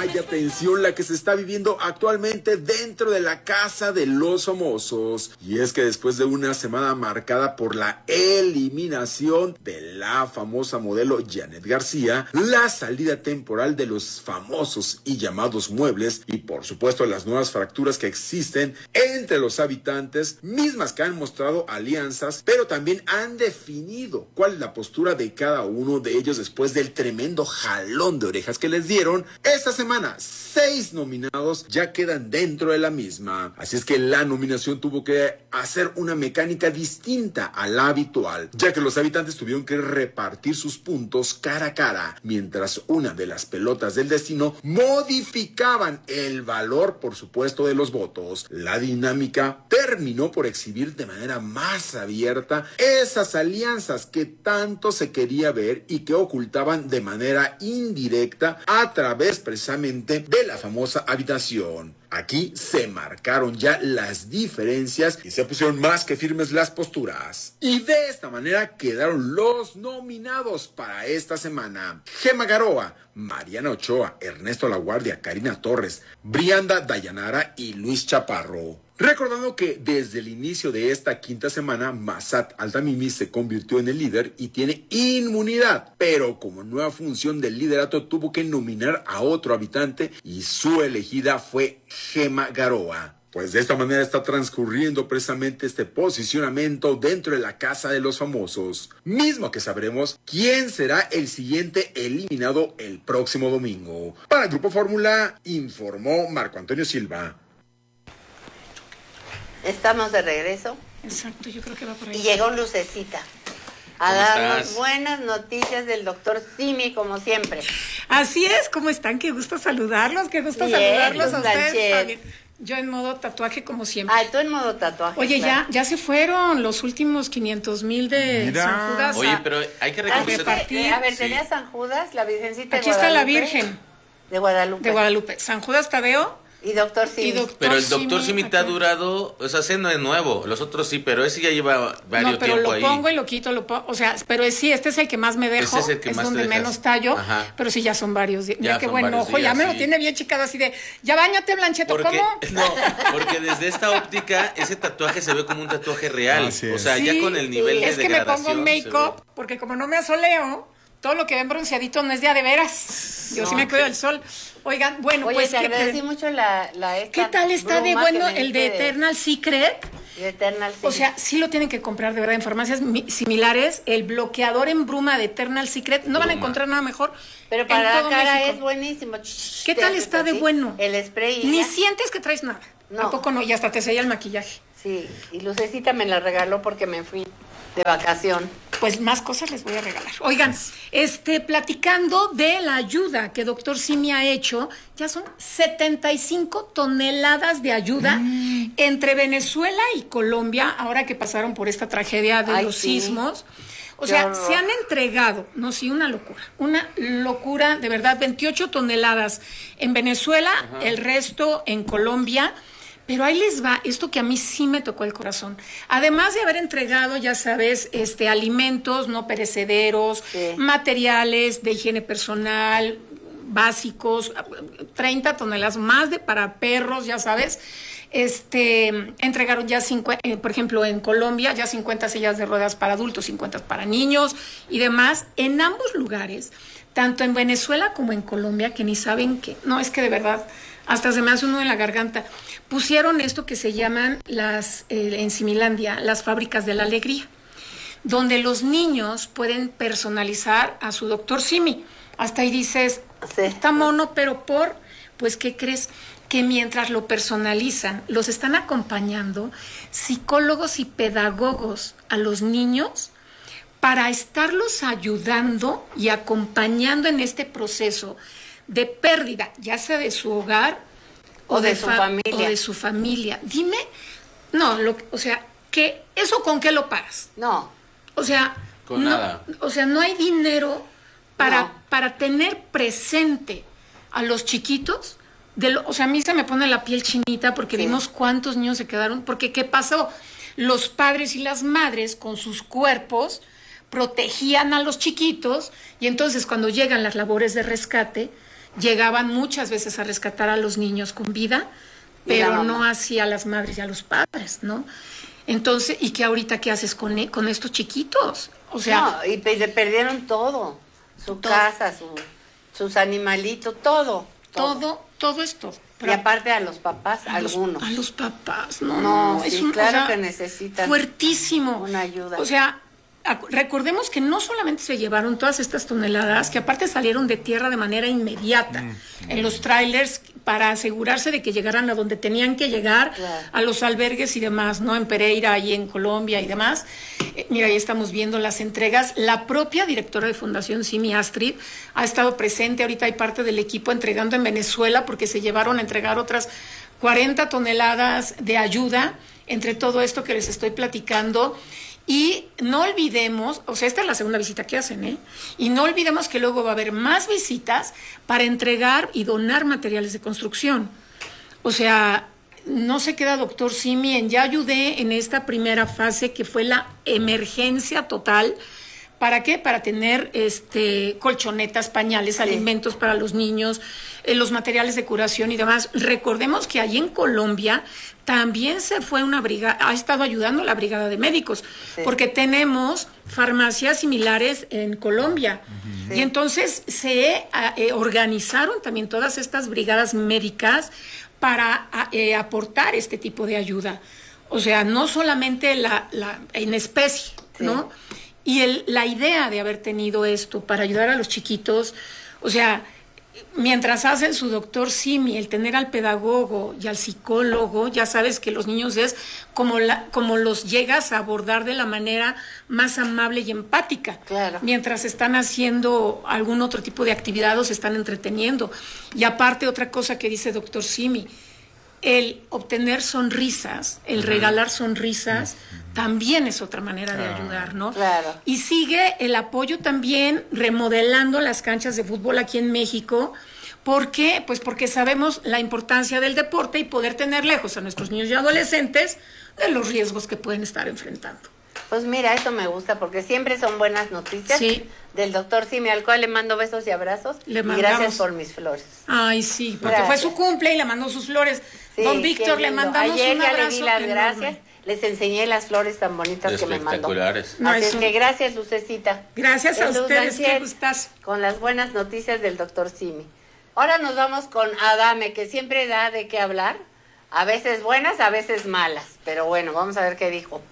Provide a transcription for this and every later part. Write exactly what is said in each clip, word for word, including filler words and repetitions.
Vaya tensión la que se está viviendo actualmente dentro de la casa de los famosos. Y es que después de una semana marcada por la eliminación de la famosa modelo Janet García, la salida temporal de los famosos y llamados muebles y por supuesto las nuevas fracturas que existen entre los habitantes, mismas que han mostrado alianzas, pero también han definido cuál es la postura de cada uno de ellos después del tremendo jalón de orejas que les dieron. Esta semana, seis nominados ya quedan dentro de la misma. Así es que la nominación tuvo que hacer una mecánica distinta a la habitual, ya que los habitantes tuvieron que repartir sus puntos cara a cara, mientras una de las pelotas del destino modificaban el valor, por supuesto, de los votos. La dinámica terminó por exhibir de manera más abierta esas alianzas que tanto se quería ver y que ocultaban de manera indirecta a través precisamente de la famosa habitación. Aquí se marcaron ya las diferencias y se pusieron más que firmes las posturas. Y de esta manera quedaron los nominados para esta semana: Gema Garoa, Mariana Ochoa, Ernesto Laguardia, Karina Torres, Brianda Dayanara y Luis Chaparro. Recordando que desde el inicio de esta quinta semana, Massat Altamimi se convirtió en el líder y tiene inmunidad, pero como nueva función del liderato tuvo que nominar a otro habitante y su elegida fue Gema Garoa. Pues de esta manera está transcurriendo precisamente este posicionamiento dentro de la casa de los famosos, mismo que sabremos quién será el siguiente eliminado el próximo domingo. Para el Grupo Fórmula, informó Marco Antonio Silva. Estamos de regreso. Exacto, yo creo que va por ahí. Y llegó Lucecita a darnos buenas noticias del doctor Simi, como siempre. Así es, ¿cómo están? Qué gusto saludarlos, qué gusto Bien, saludarlos a ustedes también. Yo en modo tatuaje, como siempre. Ah, tú en modo tatuaje. Oye, claro. ya ya se fueron los últimos quinientos mil de Mira. San Judas. Oye, pero hay que reconocer. Ah, que, a ver, tenía sí. San Judas, la Virgencita Aquí de Guadalupe. está la Virgen. De Guadalupe. De Guadalupe. San Judas Tadeo. Y doctor Simi. Y doctor pero el doctor Simi Simi te ha durado, o sea, ese no es nuevo, los otros sí, pero ese ya lleva varios No, pero tiempo lo ahí. pongo y lo quito, lo pongo, o sea, pero sí, este es el que más me dejo, Ese es el que es más donde te dejas. menos tallo, Ajá. pero sí ya son varios días. Mira Ya qué son buen varios ojo, ya días, me lo sí. tiene bien chicado así de, ya báñate, Blancheto, Porque, ¿cómo? no, porque desde esta óptica, ese tatuaje se ve como un tatuaje real. Así es. O sea, Sí, ya con el nivel sí. de Es que me pongo degradación se make-up, ve. porque como no me asoleo, todo lo que ven bronceadito no es de a de veras. Yo No, sí me sí. cuido del sol. Oigan, bueno, Oye, pues te ¿qué, agradecí mucho la, la esta ¿qué tal está de bruma bueno que me el de diste Eternal Secret? de Eternal O Secret. sea, sí lo tienen que comprar de verdad en farmacias mi- similares. El bloqueador en bruma de Eternal Secret. No van a Bruma. encontrar nada mejor. Pero en para la todo cara México. es buenísimo. ¿Qué Te tal haces está de así, bueno? El spray. y Ni ya. sientes que traes nada. No. Tampoco no. Y hasta te sella el maquillaje. Sí, y Lucecita me la regaló porque me fui de vacación. Pues más cosas les voy a regalar. Oigan, este, platicando de la ayuda que doctor Simi ha hecho, ya son setenta y cinco toneladas de ayuda mm. entre Venezuela y Colombia, ahora que pasaron por esta tragedia de Ay, los sí. sismos. O Qué sea, horror. se han entregado, no, sí, una locura, una locura, de verdad, veintiocho toneladas en Venezuela, Ajá. el resto en Colombia. Pero ahí les va esto que a mí sí me tocó el corazón. Además de haber entregado, ya sabes, este, alimentos no perecederos, sí. materiales de higiene personal, básicos, treinta toneladas más de para perros, ya sabes. Este, entregaron ya, cincuenta, eh, por ejemplo, en Colombia, ya cincuenta sillas de ruedas para adultos, cincuenta para niños y demás. En ambos lugares, tanto en Venezuela como en Colombia, que ni saben qué. No, es que de verdad, hasta se me hace uno en la garganta. Pusieron esto que se llaman las, eh, en Similandia, las fábricas de la alegría, donde los niños pueden personalizar a su doctor Simi. Hasta ahí dices, sí. está mono, pero por, pues, ¿qué crees? Que mientras lo personalizan, los están acompañando psicólogos y pedagogos a los niños para estarlos ayudando y acompañando en este proceso de pérdida, ya sea de su hogar, o de, de su fa- familia. O de su familia. Dime, no, lo, o sea, que ¿eso con qué lo pagas? No. O sea, con no, nada. O sea, no hay dinero para, no. para tener presente a los chiquitos. De lo, o sea, a mí se me pone la piel chinita porque sí. vimos cuántos niños se quedaron. Porque, ¿qué pasó? Los padres y las madres con sus cuerpos protegían a los chiquitos y entonces cuando llegan las labores de rescate, llegaban muchas veces a rescatar a los niños con vida, pero no así a las madres y a los padres, ¿no? Entonces, ¿y qué ahorita qué haces con, con estos chiquitos? O sea... No, y le perdieron todo, su todo. casa, su, sus animalitos, todo. Todo, todo, todo esto. Y aparte a los papás, a algunos. Los, a los papás, no, no, no sí, es un, claro o sea, que necesitan fuertísimo. Una ayuda. O sea, recordemos que no solamente se llevaron todas estas toneladas, que aparte salieron de tierra de manera inmediata mm. en los trailers para asegurarse de que llegaran a donde tenían que llegar, claro. a los albergues y demás, ¿no? En Pereira y en Colombia y demás. Eh, mira, ahí estamos viendo las entregas. La propia directora de Fundación Simi, Astrid, ha estado presente. Ahorita hay parte del equipo entregando en Venezuela porque se llevaron a entregar otras cuarenta toneladas de ayuda entre todo esto que les estoy platicando. Y no olvidemos, o sea, esta es la segunda visita que hacen, ¿eh? Y no olvidemos que luego va a haber más visitas para entregar y donar materiales de construcción. O sea, no se queda doctor Simi en ya ayudé en esta primera fase que fue la emergencia total. ¿Para qué? Para tener este colchonetas, pañales, sí. alimentos para los niños, eh, los materiales de curación y demás. Recordemos que allí en Colombia también se fue una brigada, ha estado ayudando la brigada de médicos, sí. porque tenemos farmacias similares en Colombia. Sí. Y entonces se eh, organizaron también todas estas brigadas médicas para eh, aportar este tipo de ayuda. O sea, no solamente la, la en especie, sí. ¿no? Y el, la idea de haber tenido esto para ayudar a los chiquitos, o sea, mientras hacen su doctor Simi, el tener al pedagogo y al psicólogo, ya sabes que los niños es como, la, como los llegas a abordar de la manera más amable y empática. Claro. Mientras están haciendo algún otro tipo de actividad o se están entreteniendo. Y aparte, otra cosa que dice doctor Simi, el obtener sonrisas, el regalar sonrisas, también es otra manera de ayudar, ¿no? Claro. Y sigue el apoyo también remodelando las canchas de fútbol aquí en México. ¿Por qué? Pues porque sabemos la importancia del deporte y poder tener lejos a nuestros niños y adolescentes de los riesgos que pueden estar enfrentando. Pues mira, eso me gusta porque siempre son buenas noticias sí. del doctor Simi, al cual le mando besos y abrazos. Le y mandamos... gracias por mis flores. Ay, sí, porque gracias. Fue su cumple y le mandó sus flores. Sí, Don Víctor, le mandamos Ayer un ya abrazo. le di las enorme. Gracias. Les enseñé las flores tan bonitas que me mandó. Espectaculares. No, Así eso... es que gracias, Lucecita. Gracias a Luz ustedes, Dancier, qué gustazo. Con las buenas noticias del doctor Simi. Ahora nos vamos con Adame, que siempre da de qué hablar. A veces buenas, a veces malas. Pero bueno, vamos a ver qué dijo.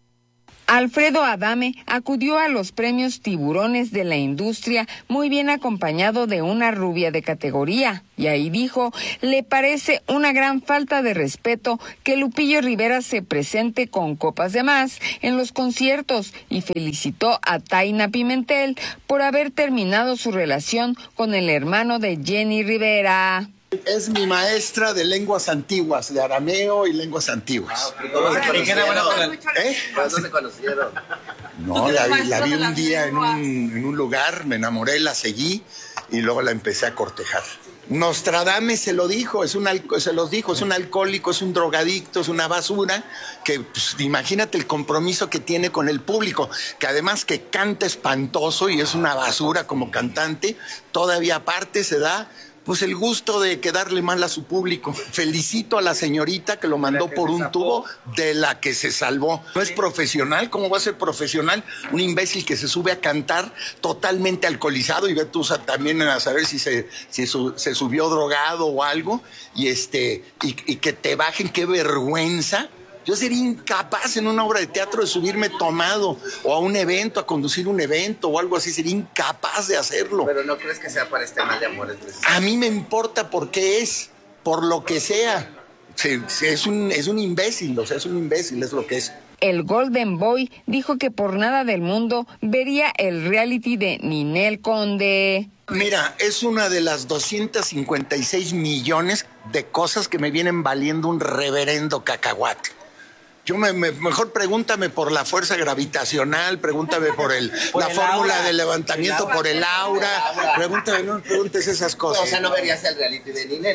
Alfredo Adame acudió a los premios Tiburones de la Industria muy bien acompañado de una rubia de categoría y ahí dijo, le parece una gran falta de respeto que Lupillo Rivera se presente con copas de más en los conciertos y felicitó a Taina Pimentel por haber terminado su relación con el hermano de Jenny Rivera. Es mi maestra de lenguas antiguas, de arameo y lenguas antiguas. ¿Y qué era bueno con el... ¿Eh? ¿Cuándo se conocieron? No, la, la vi un día en un, en un lugar, me enamoré, la seguí y luego la empecé a cortejar. Nostradamus se lo dijo, es un se los dijo, es un alcohólico, es un drogadicto, es una basura, que pues, imagínate el compromiso que tiene con el público, que además que canta espantoso y es una basura como cantante, todavía aparte se da pues el gusto de quedarle mal a su público. Felicito a la señorita que lo mandó por un tubo, de la que se salvó. No es profesional, ¿cómo va a ser profesional? Un imbécil que se sube a cantar totalmente alcoholizado y ve tú también a saber si se, si su, se subió drogado o algo, y este, y, y que te bajen, qué vergüenza. Yo sería incapaz en una obra de teatro de subirme tomado o a un evento, a conducir un evento o algo así. Sería incapaz de hacerlo. ¿Pero no crees que sea para este mal de amores? A mí me importa por qué es, por lo que sea. Sí, sí, es un, es un imbécil, o sea, es un imbécil, es lo que es. El Golden Boy dijo que por nada del mundo vería el reality de Ninel Conde. Mira, es una de las doscientos cincuenta y seis millones de cosas que me vienen valiendo un reverendo cacahuate. Yo me, me, mejor pregúntame por la fuerza gravitacional, pregúntame por el por la el fórmula aura, de levantamiento, el por el aura, el aura. Pregúntame, no me preguntes esas cosas. No, o sea, no verías el reality de Ninel.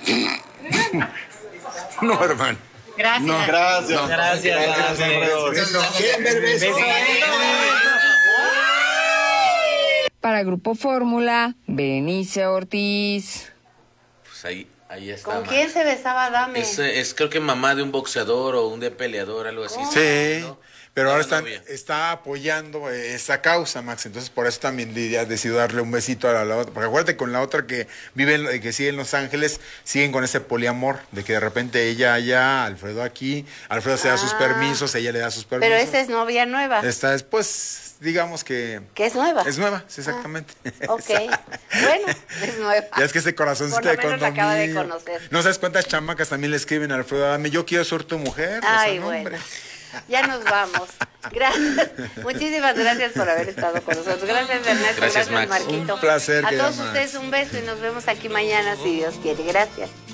No, hermano. Gracias. No, gracias. No, gracias. Gracias. ¿Quieren ver besos? Para Grupo Fórmula, Berenice Ortiz. Pues ahí, ahí está. ¿Con Max. quién se besaba Adame? Es, es creo que mamá de un boxeador o un de peleador, algo así. Sí, ¿no? pero ahora La está, novia. está apoyando esa causa, Max. Entonces, por eso también Lidia decidió darle un besito a la, la otra. Porque acuérdate, con la otra que vive, en, que sigue en Los Ángeles, siguen con ese poliamor, de que de repente ella allá, Alfredo aquí, Alfredo se da sus Ah. permisos, ella le da sus permisos. Pero esa es novia nueva. Esta después, digamos que... Que es nueva. Es nueva, sí, exactamente. Ok. Bueno, es nueva. Ya es que ese corazoncito Por lo de menos la acaba de condominio. conocer. No sabes cuántas chamacas también le escriben a Alfredo Adame, yo quiero ser tu mujer. Ay, o sea, no, bueno. hombre. Ya nos vamos. Gracias. Muchísimas gracias por haber estado con nosotros. Gracias, Ernesto. Gracias, Max. Marquito. Un placer, A querida todos Max. ustedes un beso y nos vemos aquí mañana, si Dios quiere. Gracias.